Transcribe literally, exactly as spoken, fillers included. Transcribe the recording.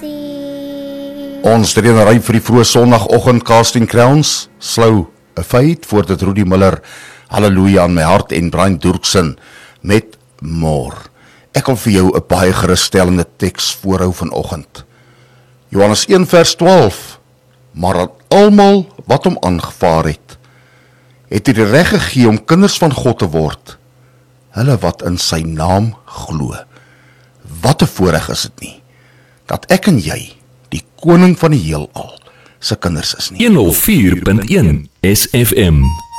Ons trainery vir die vroeë Sondagoggend Casting Crowns, Slow a Fade, voordat Rudy Miller, Halleluja aan my hart, en Brian Doerksen met More. Ek wil vir jou 'n baie gerusstellende teks voorhou vanoggend. Johannes een vers twaalf, maar aan almal wat hom aangevaar het, het hy die reg gegee om kinders van God te word, hulle wat in sy naam glo. Wat 'n voorreg is dit nie, dat ek en jy, die koning van die heelal, se kinders is nie. honderd vier punt een S F M